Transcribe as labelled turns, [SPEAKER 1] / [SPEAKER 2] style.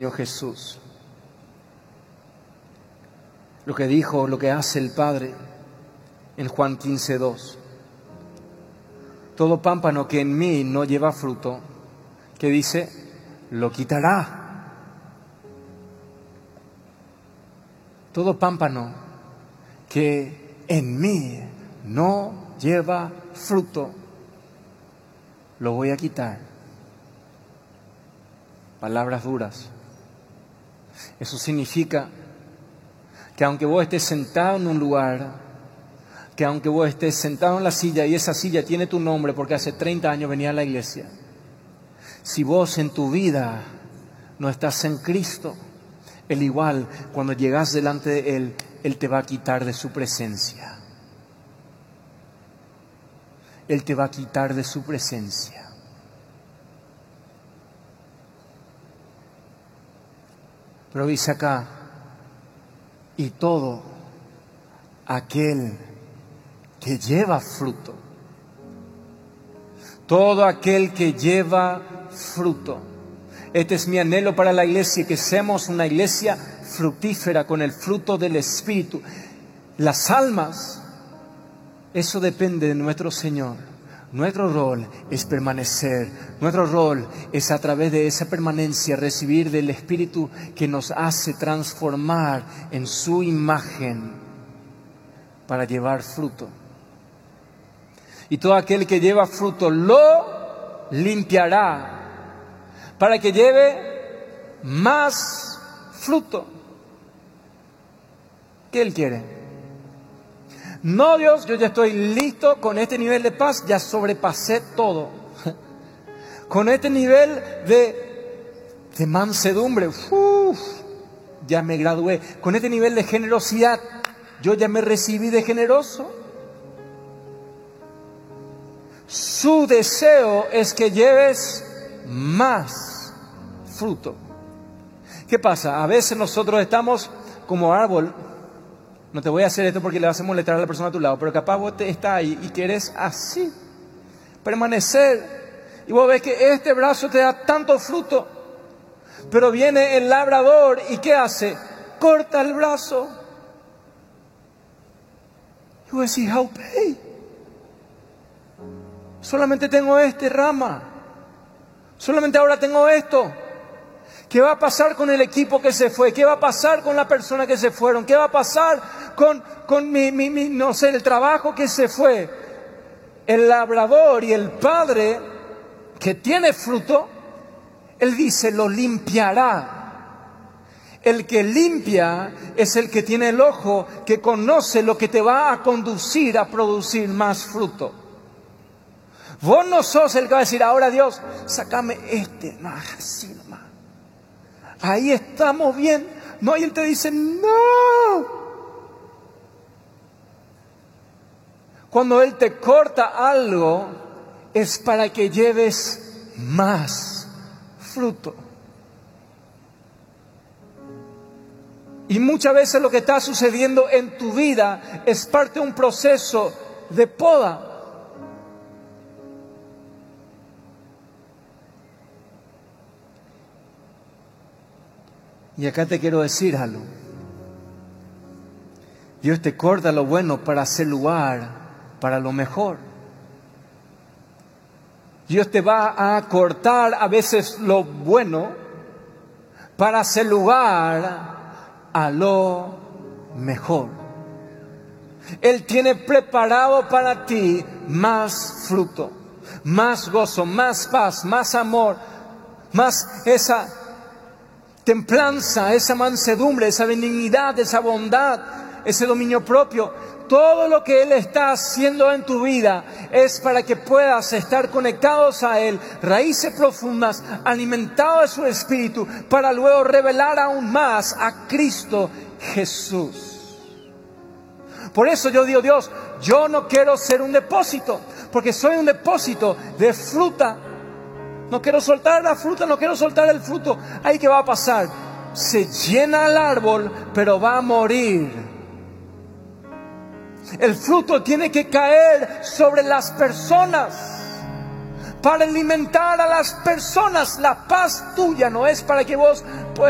[SPEAKER 1] Señor Jesús. Lo que dijo, lo que hace el Padre en Juan 15:2. Todo pámpano que en mí no lleva fruto, que dice, lo quitará. Todo pámpano que en mí no lleva fruto, lo voy a quitar. Palabras duras. Eso significa que aunque vos estés sentado en un lugar, que aunque vos estés sentado en la silla y esa silla tiene tu nombre porque hace 30 años venía a la iglesia, si vos en tu vida no estás en Cristo, Él igual, cuando llegas delante de Él, Él te va a quitar de su presencia. Él te va a quitar de su presencia. Pero dice acá, y todo aquel que lleva fruto, todo aquel que lleva fruto. Este es mi anhelo para la iglesia, que seamos una iglesia fructífera con el fruto del Espíritu. Las almas, eso depende de nuestro Señor. Nuestro rol es permanecer. Nuestro rol es a través de esa permanencia recibir del Espíritu que nos hace transformar en su imagen para llevar fruto. Y todo aquel que lleva fruto lo limpiará para que lleve más fruto. ¿Qué Él quiere? No, Dios, yo ya estoy listo con este nivel de paz, ya sobrepasé todo. Con este nivel de mansedumbre, ya me gradué. Con este nivel de generosidad, yo ya me recibí de generoso. Su deseo es que lleves más fruto. ¿Qué pasa? A veces nosotros estamos como árbol. No te voy a hacer esto porque le vas a molestar a la persona a tu lado, pero capaz vos estás ahí y quieres así permanecer. Y vos ves que este brazo te da tanto fruto, pero viene el labrador y ¿qué hace? Corta el brazo. Y vos decís, how pay? Solamente tengo rama. Solamente ahora tengo esto. ¿Qué va a pasar con el equipo que se fue? ¿Qué va a pasar con la persona que se fueron? ¿Qué va a pasar con mi no sé, el trabajo que se fue? El labrador y el padre que tiene fruto, Él dice, lo limpiará. El que limpia es el que tiene el ojo, que conoce lo que te va a conducir a producir más fruto. Vos no sos el que va a decir, ahora Dios, sácame no, así nomás. Ahí estamos bien. No, y Él te dice, no. Cuando Él te corta algo, es para que lleves más fruto. Y muchas veces lo que está sucediendo en tu vida es parte de un proceso de poda. Y acá te quiero decir algo. Dios te corta lo bueno para hacer lugar para lo mejor. Dios te va a cortar a veces lo bueno para hacer lugar a lo mejor. Él tiene preparado para ti más fruto, más gozo, más paz, más amor, más esa templanza, esa mansedumbre, esa benignidad, esa bondad, ese dominio propio. Todo lo que Él está haciendo en tu vida es para que puedas estar conectados a Él, raíces profundas, alimentado de su Espíritu, para luego revelar aún más a Cristo Jesús. Por eso yo digo, Dios, yo no quiero ser un depósito, porque soy un depósito de fruta. No quiero soltar la fruta, no quiero soltar el fruto. ¿Ahí qué va a pasar? Se llena el árbol, pero va a morir. El fruto tiene que caer sobre las personas para alimentar a las personas. La paz tuya no es para que vos